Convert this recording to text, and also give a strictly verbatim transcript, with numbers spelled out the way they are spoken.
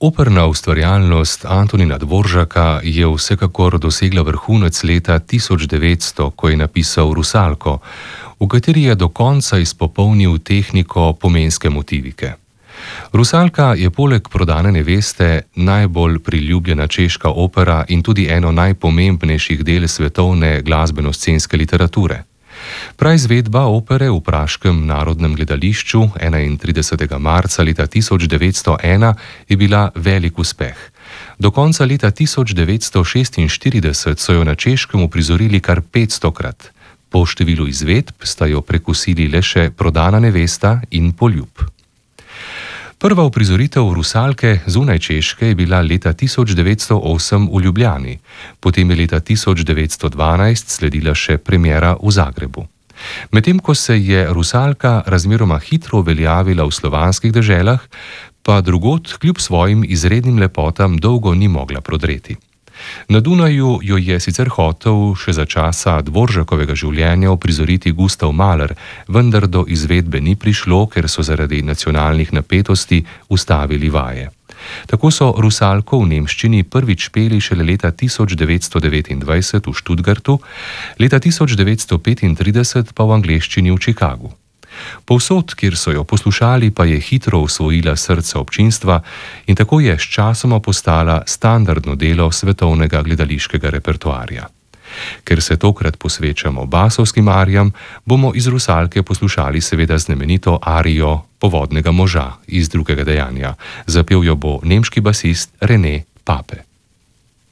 Operna ustvarjalnost Antonina Dvoržaka je vsekakor dosegla vrhunec leta tisoč devetsto, ko je napisal Rusalko, v kateri je do konca izpopolnil tehniko pomenske motivike. Rusalka je poleg Prodane neveste najbolj priljubljena češka opera in tudi eno najpomembnejših del svetovne glasbeno-scenske literature. Praizvedba opere v praškem Narodnem gledališču enaintridesetega marca leta tisoč devetsto ena je bila velik uspeh. Do konca leta tisoč devetsto šestinštirideset so jo na Češkem uprizorili kar petstokrat. Po številu izvedb sta jo prekusili le še Prodana nevesta in Poljub. Prva uprizoritev Rusalke zunaj Češke je bila leta tisoč devetsto osem v Ljubljani, potem je leta tisoč devetsto dvanajst sledila še premiera v Zagrebu. Medtem ko se je Rusalka razmeroma hitro uveljavila v slovanskih deželah, pa drugod kljub svojim izrednim lepotam dolgo ni mogla prodreti. Na Dunaju jo je sicer hotel še za časa Dvoržakovega življenja uprizoriti Gustav Mahler, vendar do izvedbe ni prišlo, ker so zaradi nacionalnih napetosti ustavili vaje. Tako so Rusalko v nemščini prvič peli šele leta tisoč devetsto devetindvajset v Stuttgartu, leta tisoč devetsto petintrideset pa v angleščini v Chicagu. Povsod, kjer so jo poslušali, pa je hitro osvojila srca občinstva in tako je sčasoma postala standardno delo svetovnega gledališkega repertoarja. Ker se tokrat posvečamo basovskim arijam, bomo iz Rusalke poslušali seveda znamenito arijo Povodnega moža iz drugega dejanja. Zapel jo bo nemški basist René Pape.